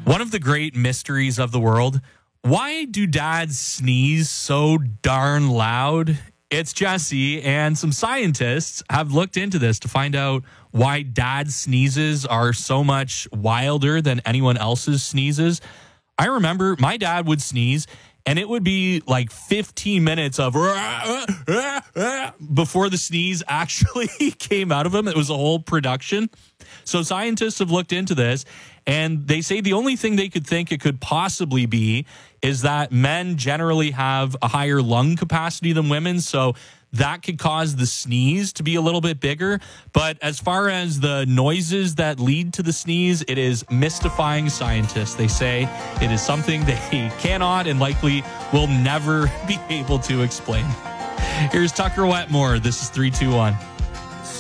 One of the great mysteries of the world. Why do dads sneeze so darn loud? It's Jesse, and some scientists have looked into this to find out why dad sneezes are so much wilder than anyone else's sneezes. I remember my dad would sneeze, and it would be like 15 minutes of before the sneeze actually came out of him. It was a whole production. So scientists have looked into this, and they say the only thing they could think it could possibly be is that men generally have a higher lung capacity than women. So that could cause the sneeze to be a little bit bigger. But as far as the noises that lead to the sneeze, it is mystifying scientists. They say it is something they cannot and likely will never be able to explain. Here's Tucker Wetmore. This is 321.